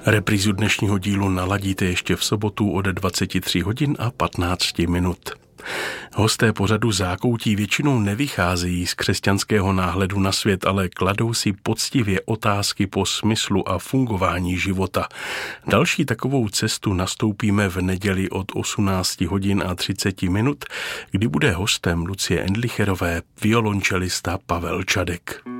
Reprízu dnešního dílu naladíte ještě v sobotu od 23 hodin a 15 minut. Hosté pořadu Zákoutí většinou nevycházejí z křesťanského náhledu na svět, ale kladou si poctivě otázky po smyslu a fungování života. Další takovou cestu nastoupíme v neděli od 18 hodin a 30 minut, kdy bude hostem Lucie Endlicherové violončelista Pavel Čadek.